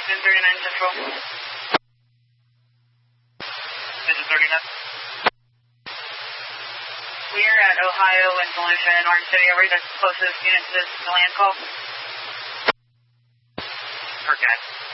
Houston 39 Central. Vision 39. We are at Ohio and Volusia in Orange City. Are we the closest unit to this land call? Okay.